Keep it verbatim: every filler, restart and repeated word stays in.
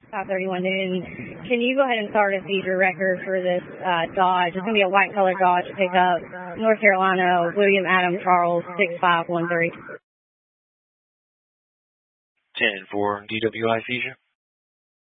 five thirty-one noon. Can you go ahead and start a seizure record for this uh, Dodge? It's going to be a white color Dodge pickup, North Carolina, William Adam Charles, six five one three. ten four D W I seizure.